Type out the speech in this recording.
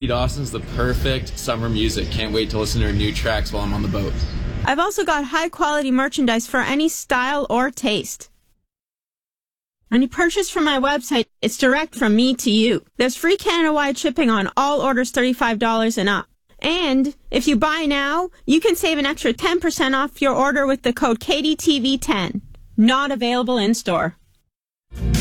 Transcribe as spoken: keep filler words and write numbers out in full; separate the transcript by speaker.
Speaker 1: Dawson's the perfect summer music. Can't wait to listen to her new tracks while I'm on the boat.
Speaker 2: I've also got high-quality merchandise for any style or taste. When you purchase from my website, it's direct from me to you. There's free Canada-wide shipping on all orders thirty-five dollars and up. And if you buy now, you can save an extra ten percent off your order with the code K D T V ten. Not available in store.